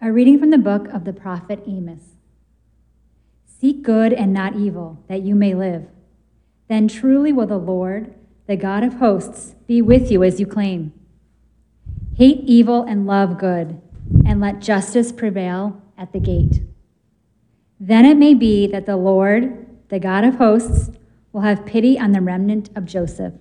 A reading from the book of the prophet Amos. Seek good and not evil, that you may live. Then truly will the Lord, the God of hosts, be with you as you claim. Hate evil and love good, and let justice prevail at the gate. Then it may be that the Lord, the God of hosts, will have pity on the remnant of Joseph.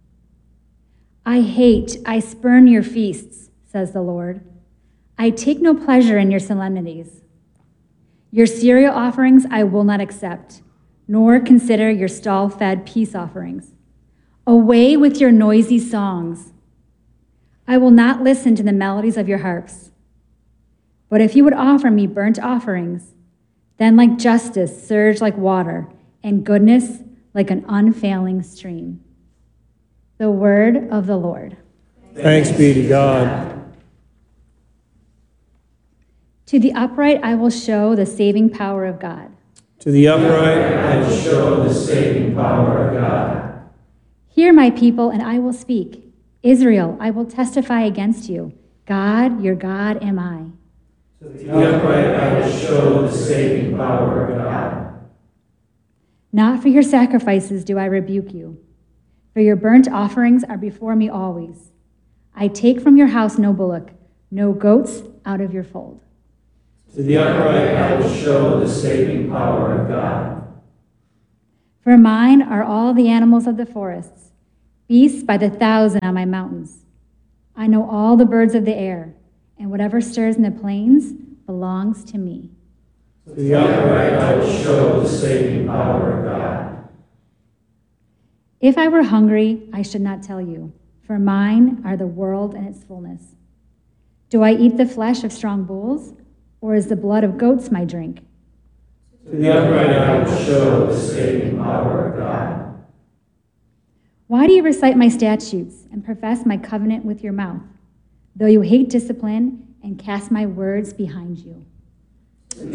I spurn your feasts, says the Lord. I take no pleasure in your solemnities. Your cereal offerings I will not accept, nor consider your stall-fed peace offerings. Away with your noisy songs. I will not listen to the melodies of your harps. But if you would offer me burnt offerings, then like justice surge like water, and goodness like an unfailing stream. The word of the Lord. Thanks be to God. To the upright I will show the saving power of God. To the upright I will show the saving power of God. Hear, my people, and I will speak. Israel, I will testify against you. God, your God am I. To the upright I will show the saving power of God. Not for your sacrifices do I rebuke you, for your burnt offerings are before me always. I take from your house no bullock, no goats out of your fold. To the upright I will show the saving power of God. For mine are all the animals of the forests, beasts by the thousand on my mountains. I know all the birds of the air, and whatever stirs in the plains belongs to me. To the upright I will show the saving power of God. If I were hungry, I should not tell you, for mine are the world and its fullness. Do I eat the flesh of strong bulls, or is the blood of goats my drink? To the upright I will show the saving power of God. Why do you recite my statutes and profess my covenant with your mouth, though you hate discipline and cast my words behind you?